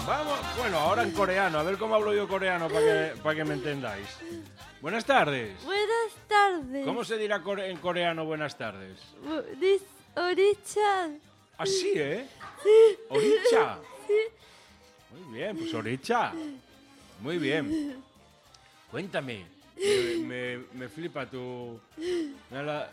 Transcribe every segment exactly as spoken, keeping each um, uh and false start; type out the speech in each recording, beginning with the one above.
Vamos, bueno, ahora en coreano, a ver cómo hablo yo coreano para que, para que me entendáis. Buenas tardes. Buenas tardes. ¿Cómo se dirá core- en coreano buenas tardes? Dis Orichan. Así, ¿eh? Sí. Oricha. Sí. Muy bien, pues Oricha. Muy bien. Cuéntame. Me, me, me flipa tu... la-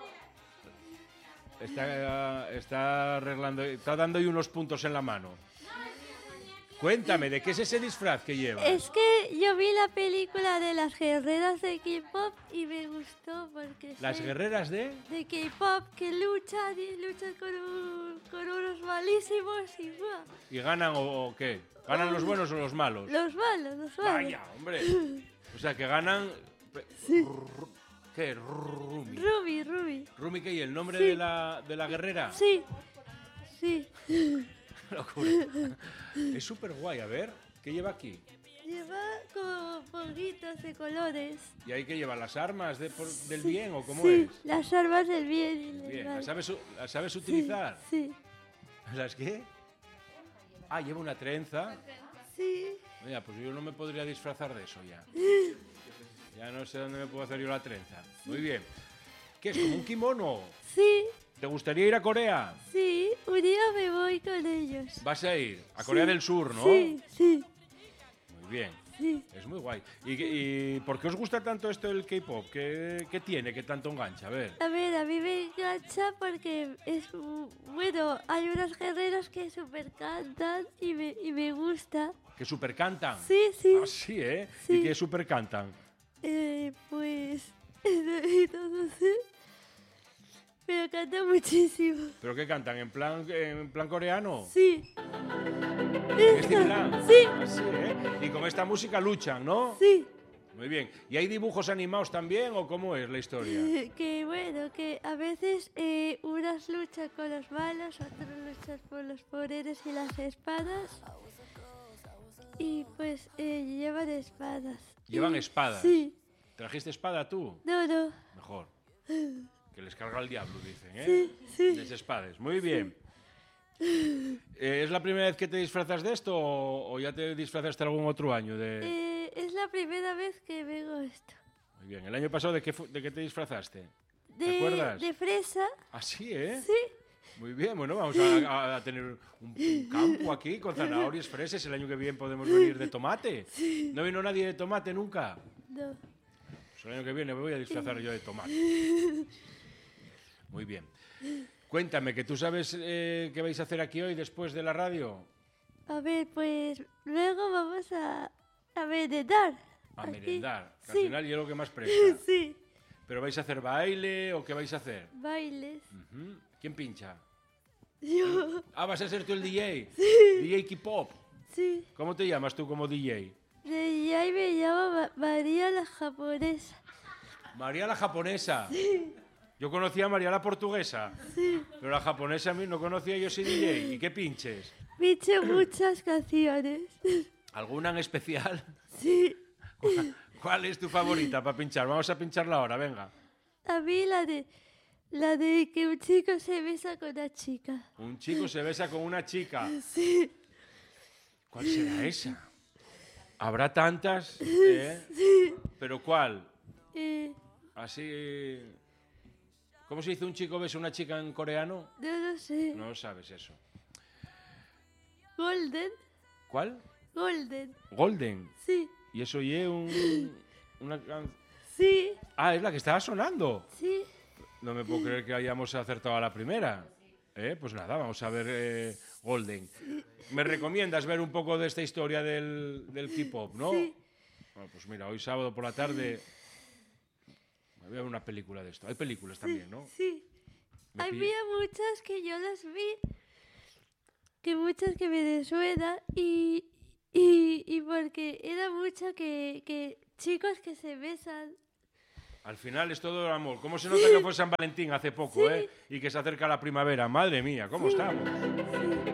Está, está arreglando... Está dando ahí unos puntos en la mano. Cuéntame, ¿de qué es ese disfraz que llevas? Es que yo vi la película de las guerreras de K-pop y me gustó porque ¿Las sé guerreras de...? de K-pop que luchan y luchan con, un- con unos malísimos y ¡buah! ¿Y ganan o, o qué? ¿Ganan los buenos o los malos? Los malos, los malos. Vaya, hombre. O sea, que ganan... Sí. Ru- ¿Qué? Rumi. Ruby, Ruby. ¿Rumi qué? ¿Y el nombre Sí. de, la, de la guerrera? Sí. Sí. Locura. Es súper guay. A ver, ¿qué lleva aquí? Lleva como polvitos de colores. ¿Y hay que llevar las armas de, por- del Sí. bien o cómo Sí, es? las armas del bien y del Bien, mal. ¿las sabes, u- las sabes Sí, utilizar? Sí. ¿Las qué? Ah, lleva una trenza. Sí. Mira, pues yo no me podría disfrazar de eso ya. Ya no sé dónde me puedo hacer yo la trenza. Muy bien. ¿Qué es? ¿Como un kimono? Sí. ¿Te gustaría ir a Corea? Sí. Un día me voy con ellos. Vas a ir a Corea Sí. del Sur, ¿no? Sí, sí, Muy bien. sí. Es muy guay. ¿Y, qué- y por qué os gusta tanto esto del K-pop? ¿Qué, ¿Qué tiene que tanto engancha? A ver. A ver, a mí me engancha porque es un- bueno, hay unas guerreras que super cantan y me, y me gusta. ¿Que super cantan? Sí, sí. Ah, sí, ¿eh? Sí. ¿Y qué super cantan? Eh, pues no sé. Pero canta muchísimo. ¿Pero qué cantan? ¿En plan, en plan coreano? Sí. ¿En este plan? Sí. Ah, sí, ¿eh? Y con esta música luchan, ¿no? Sí. Muy bien. ¿Y hay dibujos animados también o cómo es la historia? Eh, Que bueno, que a veces eh, unas luchan con los malos, otras luchan por los poderes y las espadas. Y pues eh, llevan espadas. ¿Llevan Y- espadas? Sí. ¿Trajiste espada tú? No, no. Mejor. Que les carga el diablo, dicen, ¿eh? Sí, sí. Les espades. Muy bien. Eh, ¿Es la primera vez que te disfrazas de esto o, o ya te disfrazaste algún otro año? De... Eh, es la primera vez que vengo esto. Muy bien. ¿El año pasado de qué, fu- de qué te disfrazaste? ¿Te De, acuerdas? de fresa. Así, ¿eh? Sí. Muy bien, bueno, vamos a, a tener un, un campo aquí con zanahorias, fresas. El año que viene podemos venir de tomate. ¿No vino nadie de tomate nunca? No. Pues el año que viene me voy a disfrazar yo de tomate. Muy bien. Cuéntame, que tú sabes eh, qué vais a hacer aquí hoy después de la radio. A ver, pues luego vamos a, a merendar. A Aquí. merendar. Que Sí. al final yo lo que más presta. Sí. ¿Pero vais a hacer baile o qué vais a hacer? Bailes. Ujú. ¿Quién pincha? Yo. Ah, vas a ser tú el D J. D J K-pop. Sí. ¿Cómo te llamas tú como D J? De ahí me llamo Ma- María la japonesa. María la japonesa. Yo conocía a María la portuguesa. Sí. Pero la japonesa a mí no conocía, yo soy D J. ¿Y qué pinches? Pinché muchas canciones. ¿Alguna en especial? Sí. ¿Cuál, cuál es tu favorita para pinchar? Vamos a pincharla ahora, venga. A mí la de la de que un chico se besa con una chica. Un chico se besa con una chica. Sí. ¿Cuál será esa? ¿Habrá tantas? ¿Eh? ¿Pero cuál? Eh, Así... ¿Cómo se dice un chico besa a una chica en coreano? no lo sé. No sabes eso. Golden. ¿Cuál? Golden. Golden. Sí. Y eso oye un... Una can- Sí. Ah, es la que estaba sonando. Sí. No me puedo creer que hayamos acertado a la primera. ¿Eh? Pues nada, vamos a ver eh, Golden. ¿Me recomiendas ver un poco de esta historia del, del K-pop, no? Sí. Bueno, pues mira, hoy sábado por la tarde me voy a ver una película de esto. Hay películas también, ¿no? Sí. Me pi- Había muchas que yo las vi, que muchas que me desuenan y, y, y porque era mucho que, que chicos que se besan. Al final es todo amor. ¿Cómo se nota que fue San Valentín hace poco, Sí. eh? Y que se acerca la primavera. Madre mía, ¿cómo estamos? Sí.